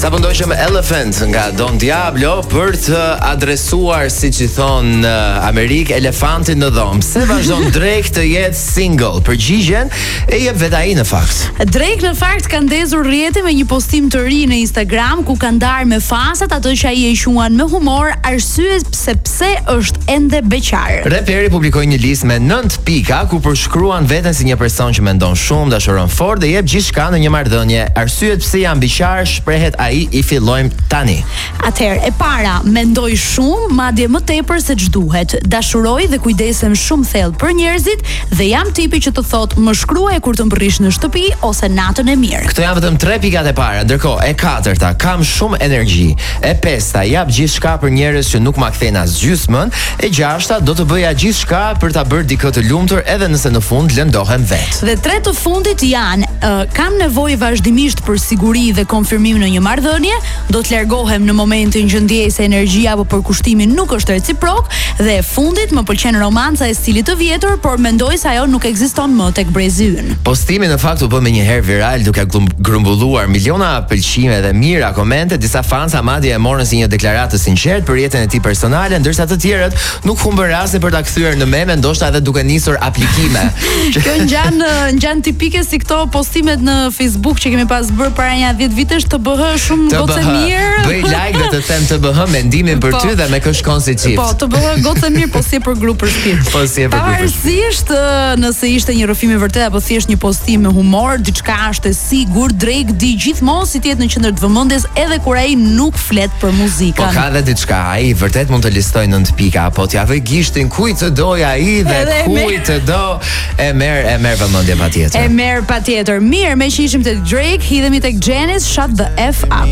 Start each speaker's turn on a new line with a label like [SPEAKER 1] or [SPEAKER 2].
[SPEAKER 1] Sa pëndoshëm Elephant nga Don Diablo për të adresuar, siç i thon Amerik, elefantin në dhomë. Se vazhdon Drake të jetë single. Përgjigjen e jep vetë ai në fakt.
[SPEAKER 2] Drake në fakt ka ndezur rrjeti me një postim të ri në Instagram ku ka ndarë me fasat ato që ai e quan me humor arsye pse është ende beqar.
[SPEAKER 1] Reperi publikoi një listë me 9 pika ku përshkruan veten si një person që mendon shumë, dashuron fort dhe jep gjithçka në një marrëdhënie. Arsyet pse janë beqar shprehet ai, i fillojmë tani.
[SPEAKER 2] Atëherë, e para, mendoj shumë, madje më tepër se ç'duhet. Dashuroj dhe kujdesem shumë thellë për njerëzit dhe jam tipi që të thotë më shkruaj kur të mbërrish në shtëpi ose natën e mirë.
[SPEAKER 1] Këto janë vetëm 3 pikat e para, ndërkohë e katërta, kam shumë energji. E pesta, jap gjithçka për njerëz që nuk ma kthejnë as gjysmën. E gjashta, do të bëja gjithçka për ta bërë dikë të lumtur edhe nëse në fund lëndohem vet.
[SPEAKER 2] Dhe 3 të fundit janë kam nevojë vazhdimisht për siguri dhe konfirmim në një marrëdhënie, do të largohem në momentin që ndjej se energjia apo përkushtimi nuk është reciprok, dhe e fundit më pëlqen romanca e stilit të vjetër, por mendoj se ajo nuk ekziston më tek brezi ynë.
[SPEAKER 1] Postimi në fakt u bë më një herë viral duke grumbulluar miliona pëlqime dhe mira komente, disa fansa madje e morën si një deklaratë të sinqertë për jetën e tij personale, ndërsa të tjerët nuk humbën rastin për ta kthyer në meme, ndoshta edhe duke nisur aplikime.
[SPEAKER 2] Kjo ngjan tipike si këto postimet në Facebook që kemi pas bërë para një 10 vitesh, të bëhë shumë gocë mirë.
[SPEAKER 1] Bëj like dhe të them të bëhë mendimin për ty dhe me kë shkon si çift.
[SPEAKER 2] Po, të bëhë gocë mirë, po si për grup për shtëpi.
[SPEAKER 1] Po si për grup.
[SPEAKER 2] Pavarësisht nëse ishte një rrëfim i vërtetë apo thjesht një postim me humor, diçka është e sigurt, Drake di gjithmonë si të jetë në qendër të vëmendjes edhe kur ai nuk flet për muzikën.
[SPEAKER 1] Po ka edhe diçka, ai vërtet mund të listojë 9 pika, po t'ja vë gishtin kujt të doja ai dhe kujt të do, e merr vëmendje patjetër.
[SPEAKER 2] E merr patjetër. Mirë, me që ishim tek Drake, hidhemi tek Janice, Shut the F Up.